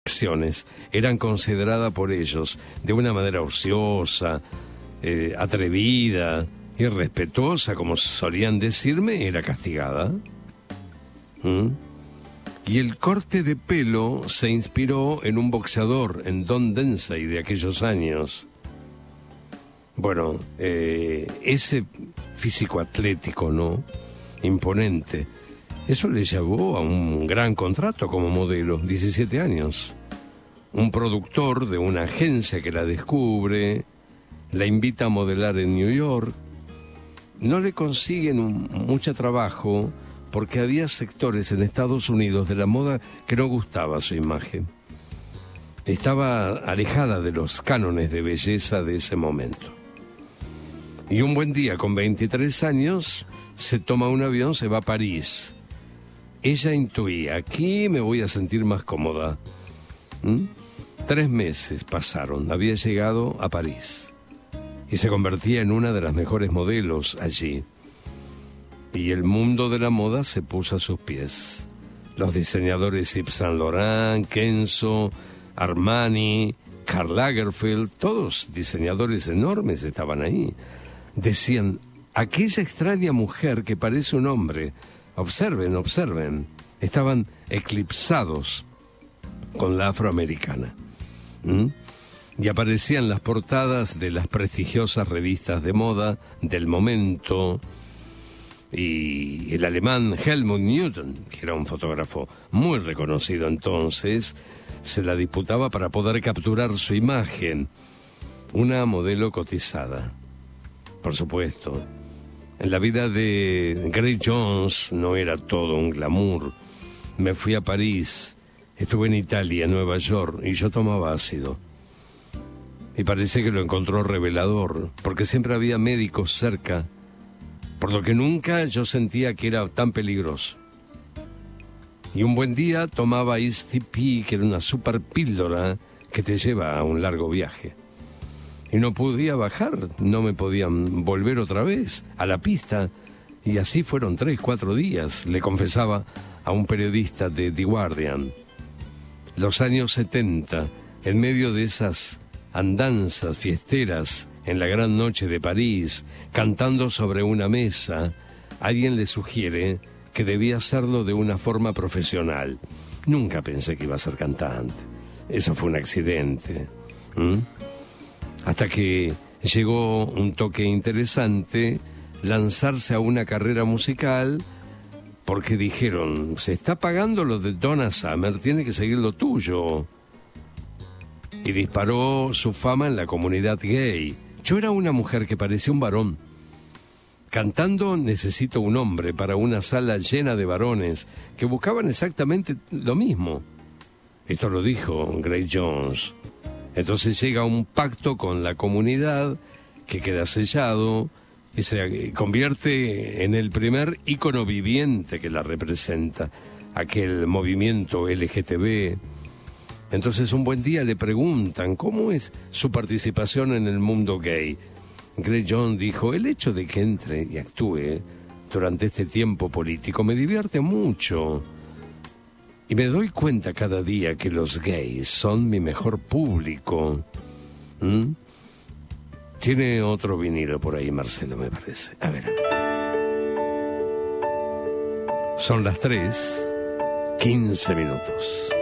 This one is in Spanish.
acciones eran consideradas por ellos de una manera ociosa, atrevida, irrespetuosa, como solían decirme, era castigada. Y el corte de pelo se inspiró en un boxeador, en Don Densey, de aquellos años. Bueno, ese físico atlético, ¿no?, imponente, eso le llevó a un gran contrato como modelo, 17 años. Un productor de una agencia que la descubre, la invita a modelar en New York. No le consiguen mucho trabajo porque había sectores en Estados Unidos de la moda que no gustaba su imagen. Estaba alejada de los cánones de belleza de ese momento. Y un buen día, con 23 años, se toma un avión, se va a París. Ella intuía, aquí me voy a sentir más cómoda. 3 meses pasaron, había llegado a París y se convertía en una de las mejores modelos allí. Y el mundo de la moda se puso a sus pies. Los diseñadores Yves Saint Laurent, Kenzo, Armani, Karl Lagerfeld, todos diseñadores enormes estaban ahí. Decían, aquella extraña mujer que parece un hombre. Observen, observen. Estaban eclipsados con la afroamericana. Y aparecían las portadas de las prestigiosas revistas de moda del momento. Y el alemán Helmut Newton, que era un fotógrafo muy reconocido entonces, se la disputaba para poder capturar su imagen. Una modelo cotizada, por supuesto. En la vida de Grace Jones no era todo un glamour. Me fui a París, estuve en Italia, en Nueva York, y yo tomaba ácido. Y parece que lo encontró revelador, porque siempre había médicos cerca, por lo que nunca yo sentía que era tan peligroso. Y un buen día tomaba ISTP, que era una super píldora que te lleva a un largo viaje. Y no podía bajar, no me podían volver otra vez a la pista. Y así fueron 3-4 días, le confesaba a un periodista de The Guardian. Los años 70, en medio de esas andanzas fiesteras en la gran noche de París, cantando sobre una mesa, alguien le sugiere que debía hacerlo de una forma profesional. Nunca pensé que iba a ser cantante. Eso fue un accidente. Hasta que llegó un toque interesante, lanzarse a una carrera musical, porque dijeron, se está pagando lo de Donna Summer, tiene que seguir lo tuyo. Y disparó su fama en la comunidad gay. Yo era una mujer que parecía un varón. Cantando Necesito un hombre para una sala llena de varones que buscaban exactamente lo mismo. Esto lo dijo Grace Jones. Entonces llega un pacto con la comunidad que queda sellado y se convierte en el primer ícono viviente que la representa, aquel movimiento LGTB. Entonces un buen día le preguntan cómo es su participación en el mundo gay. Grace Jones dijo, el hecho de que entre y actúe durante este tiempo político me divierte mucho. Y me doy cuenta cada día que los gays son mi mejor público. Tiene otro vinilo por ahí, Marcelo, me parece. A ver. Son las 3:15.